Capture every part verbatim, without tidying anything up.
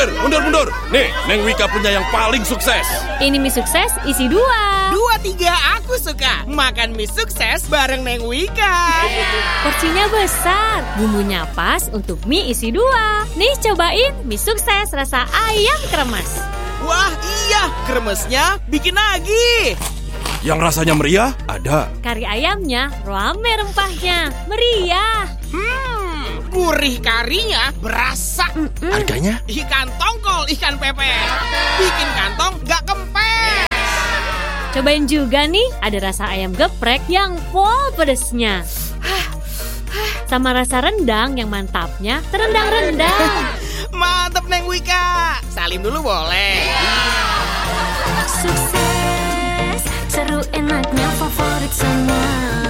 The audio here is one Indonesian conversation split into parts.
Lampir, mundur, mundur. Nih, Neng Wika punya yang paling sukses. Ini mie sukses isi dua. Dua tiga aku suka. Makan mie sukses bareng Neng Wika. Porsinya besar, bumbunya pas untuk mie isi dua. Nih cobain mie sukses rasa ayam kremes. Wah iya, kremesnya bikin lagi. Yang rasanya meriah ada. Kari ayamnya rame rempahnya, meriah. Hmm, gurih karinya berasa. Mm-mm. Harganya? Ikan tongkol, ikan pepes. Bikin kantong gak kempes. Cobain juga nih, ada rasa ayam geprek yang full pedesnya. Sama rasa rendang yang mantapnya terendang-rendang. Mantep Neng Wika. Salim dulu boleh. Sukses, seru enaknya favorit semua.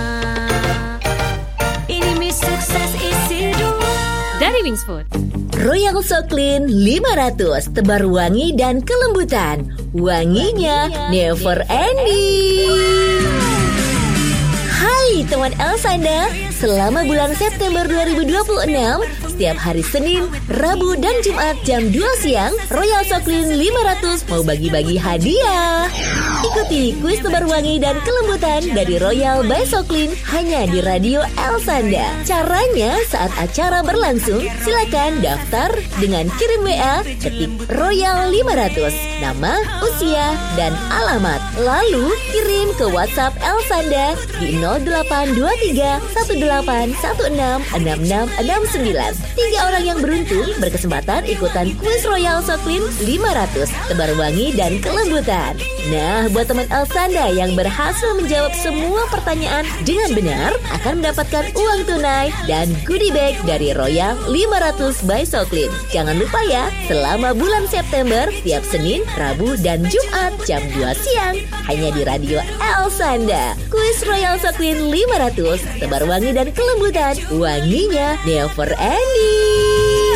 Ini mie sukses isi dua. Dari Wings Food. Royal Soclean lima ratus, tebar wangi dan kelembutan. Wanginya never ending. Hai teman Elsanda, selama bulan September dua ribu dua puluh enam, setiap hari Senin, Rabu, dan Jumat jam dua siang, Royal Soclean lima ratus mau bagi-bagi hadiah. Ikuti kuis tebar wangi dan kelembutan dari Royal by Soclean hanya di Radio Elsanda. Caranya saat acara berlangsung, silakan daftar dengan kirim W A, ketik Royal lima ratus, nama, usia, dan alamat. Lalu kirim ke WhatsApp Elsanda di nol delapan dua tiga satu delapan satu enam enam enam enam sembilan. Tiga orang yang beruntung berkesempatan ikutan kuis Royal Soclean lima ratus, tebar wangi dan kelembutan. Nah, buat teman Elsanda yang berhasil menjawab semua pertanyaan dengan benar akan mendapatkan uang tunai dan goodie bag dari Royal lima ratus by Soclean. Jangan lupa ya, selama bulan September tiap Senin, Rabu, dan Jumat jam dua siang hanya di Radio Elsanda. Kuis Royal Soclean lima ratus, tebar wangi dan kelembutan. Wanginya never ending.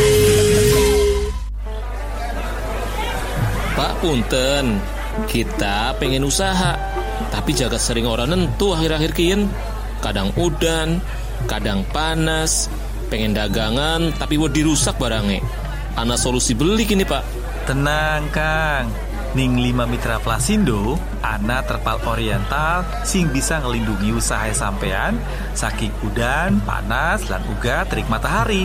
Pak punten, kita pengen usaha, tapi jaga sering orang nentu akhir-akhir kian. Kadang udan, kadang panas. Pengen dagangan, tapi wedi rusak barangnya. Ana solusi beli kini Pak. Tenang Kang, Ning lima Mitra Plasindo, ana terpal oriental sing bisa ngelindungi usaha sampean saking udan, panas, lan uga terik matahari.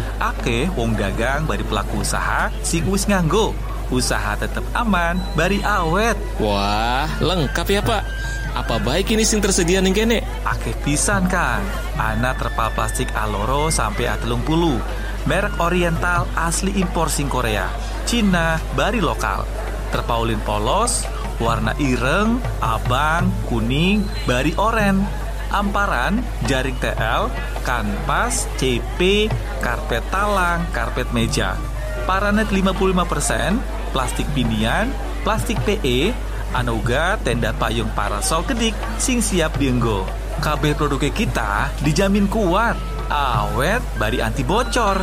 Ake wong dagang bari pelaku usaha sing wis nganggo usaha tetap aman, bari awet. Wah, lengkap ya Pak. Apa baik ini sing tersedia ning kene? Akeh pisan Kang. Ana terpal plastik Aloro sampai A tiga puluh. Merek oriental asli impor sing Korea. Cina, bari lokal. Terpaulin polos, warna ireng, abang, kuning, bari oren. Amparan, jaring T L, kanvas, C P, karpet talang, karpet meja. Paranet lima puluh lima persen, plastik pinian, plastik P E, anuga tenda payung parasol kedik sing siap dienggo. Kabeh produknya kita dijamin kuat, awet, bari anti bocor.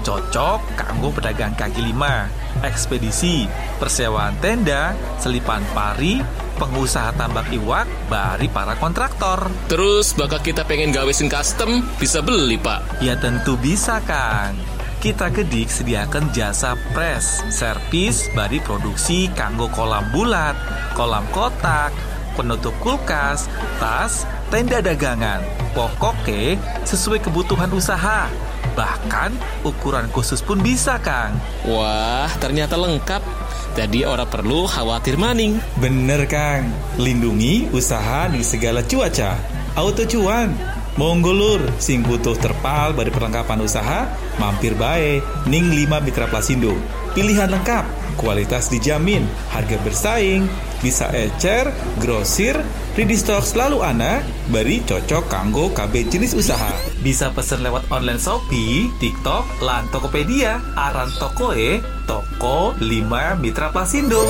Cocok kanggo pedagang kaki lima, ekspedisi, persewaan tenda, selipan pari, pengusaha tambak iwak, bari para kontraktor. Terus bakal kita pengen gawesin custom, bisa beli Pak? Ya tentu bisa Kang. Kita Kedik sediakan jasa press, servis, bari produksi kanggo kolam bulat, kolam kotak, penutup kulkas, tas, tenda dagangan. Pokoknya sesuai kebutuhan usaha. Bahkan ukuran khusus pun bisa Kang. Wah, ternyata lengkap. Jadi orang perlu khawatir maning. Bener Kang. Lindungi usaha di segala cuaca. Auto cuan. Monggo lur, sing butuh terpal bari perlengkapan usaha, mampir bae Ning lima Mitra Plasindo. Pilihan lengkap, kualitas dijamin, harga bersaing, bisa ecer, grosir, ready stock selalu ana, bari cocok kanggo K B jenis usaha. Bisa pesen lewat online Shopee, TikTok, lan Tokopedia. Aran tokoe, Toko lima Mitra Plasindo.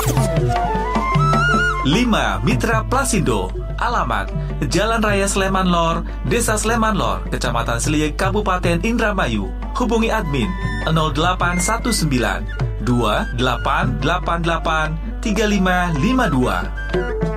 lima Mitra Plasindo. Alamat Jalan Raya Sleman Lor, Desa Sleman Lor, Kecamatan Seliek, Kabupaten Indramayu. Hubungi admin nol delapan satu sembilan dua delapan delapan delapan tiga lima lima dua.